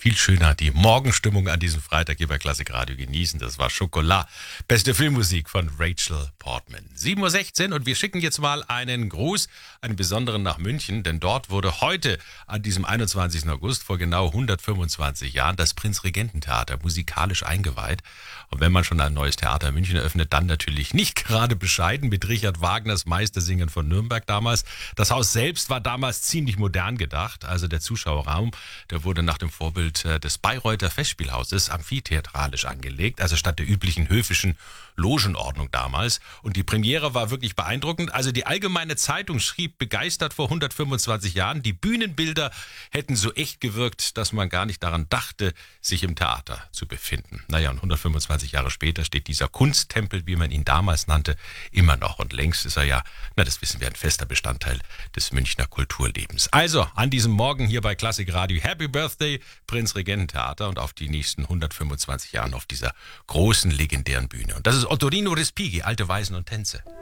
viel schöner die Morgenstimmung an diesem Freitag hier bei Klassik Radio genießen. Das war Schokolade. Beste Filmmusik von Rachel Portman. 7:16 Uhr und wir schicken jetzt mal einen Gruß, einen besonderen nach München, denn dort wurde heute an diesem 21. August vor genau 125 Jahren das Prinzregententheater musikalisch eingeweiht. Und wenn man schon ein neues Theater in München eröffnet, dann natürlich nicht gerade bescheiden mit Richard Wagners Meistersingen von Nürnberg damals. Das Haus selbst war damals ziemlich modern gedacht. Also der Zuschauerraum, der wurde nach dem Vorbild des Bayreuther Festspielhauses amphitheatralisch angelegt, also statt der üblichen höfischen Logenordnung damals. Und die Premiere war wirklich beeindruckend. Also die Allgemeine Zeitung schrieb begeistert vor 125 Jahren, die Bühnenbilder hätten so echt gewirkt, dass man gar nicht daran dachte, sich im Theater zu befinden. Naja, und 125 Jahre später steht dieser Kunsttempel, wie man ihn damals nannte, immer noch. Und längst ist er ja, das wissen wir, ein fester Bestandteil des Münchner Kulturlebens. Also an diesem Morgen hier bei Klassik Radio Happy Birthday Prinzregententheater und auf die nächsten 125 Jahre auf dieser großen, legendären Bühne. Und das ist Ottorino Respighi, Alte Weisen und Tänze.